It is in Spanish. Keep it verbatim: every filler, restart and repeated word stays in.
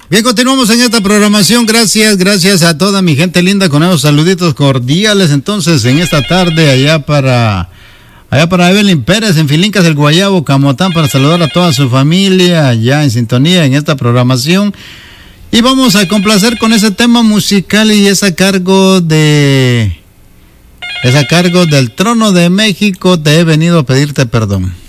Bien, continuamos en esta programación. Gracias, gracias a toda mi gente linda con esos saluditos cordiales. Entonces, en esta tarde, allá para allá para Evelyn Pérez, en Filincas del Guayabo, Camotán, para saludar a toda su familia, ya en sintonía en esta programación. Y vamos a complacer con ese tema musical y es a cargo de... Es a cargo del Trono de México, te he venido a pedirte perdón.